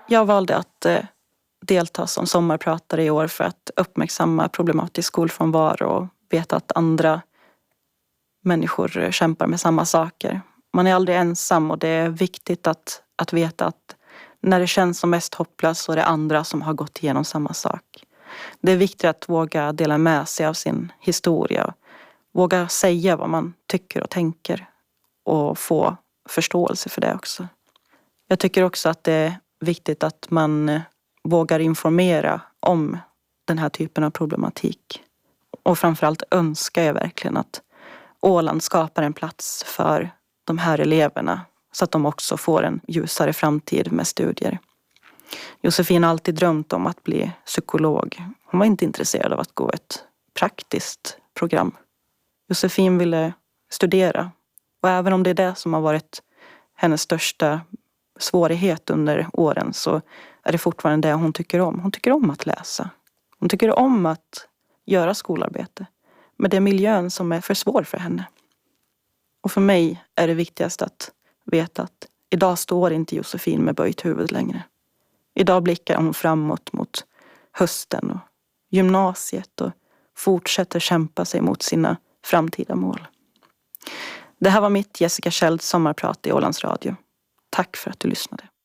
Jag valde att delta som sommarpratare i år för att uppmärksamma problematisk skolfrånvaro och veta att andra människor kämpar med samma saker. Man är aldrig ensam och det är viktigt att veta att när det känns som mest hopplöst så är det andra som har gått igenom samma sak. Det är viktigt att våga dela med sig av sin historia. Våga säga vad man tycker och tänker och få förståelse för det också. Jag tycker också att det är viktigt att man vågar informera om den här typen av problematik. Och framförallt önskar jag verkligen att Åland skapar en plats för de här eleverna så att de också får en ljusare framtid med studier. Josefin har alltid drömt om att bli psykolog. Hon var inte intresserad av att gå ett praktiskt program. Josefin ville studera. Och även om det är det som har varit hennes största svårighet under åren så är det fortfarande det hon tycker om. Hon tycker om att läsa. Hon tycker om att göra skolarbete. Men det är miljön som är för svår för henne. Och för mig är det viktigast att veta att idag står inte Josefin med böjt huvud längre. Idag blickar hon framåt mot hösten och gymnasiet och fortsätter kämpa sig mot sina framtida mål. Det här var mitt Jessica Kjelds sommarprat i Ålands Radio. Tack för att du lyssnade.